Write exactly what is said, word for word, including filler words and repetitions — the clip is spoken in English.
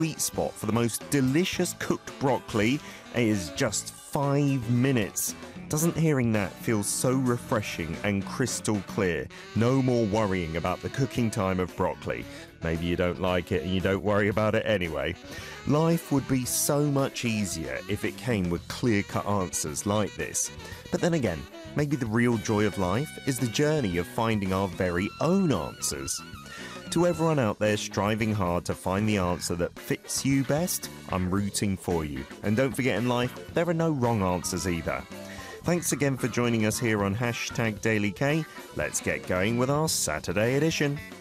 sweet spot for the most delicious cooked broccoli is just five minutes. Doesn't hearing that feel so refreshing and crystal clear? No more worrying about the cooking time of broccoli. Maybe you don't like it and you don't worry about it anyway. Life would be so much easier if it came with clear-cut answers like this. But then again, maybe the real joy of life is the journey of finding our very own answers. To everyone out there striving hard to find the answer that fits you best, I'm rooting for you. And don't forget, in life, there are no wrong answers either. Thanks again for joining us here on Hashtag Daily K. Let's get going with our Saturday edition.